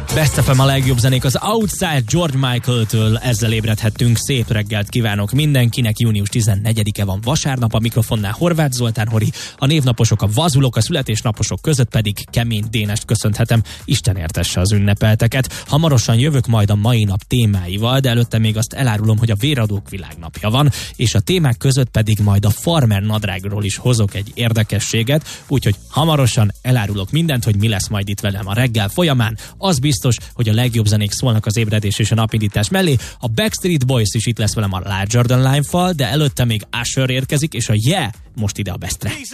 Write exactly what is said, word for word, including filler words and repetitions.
Best ef em a legjobb zenék az Outside George Michael-től, ezzel ébredhettünk. Szép reggelt kívánok mindenkinek. Június tizennegyedike van, vasárnap, a mikrofonnál Horváth Zoltán Hori, a névnaposok, a vazulok, a születésnaposok között pedig Kemény Dénest köszönhetem. Isten értesse az ünnepelteket. Hamarosan jövök majd a mai nap témáival, de előtte még azt elárulom, hogy a véradók világnapja van, és a témák között pedig majd a farmer nadrágról is hozok egy érdekességet, úgyhogy hamarosan elárulok mindent, hogy mi lesz majd itt velem a reggel folyamán. Az biztos, hogy a legjobb zenék szólnak az ébredés és a napindítás mellé. A Backstreet Boys is itt lesz velem a Larger Than Life-val, de előtte még Usher érkezik, és a Yeah most ide a Bestre.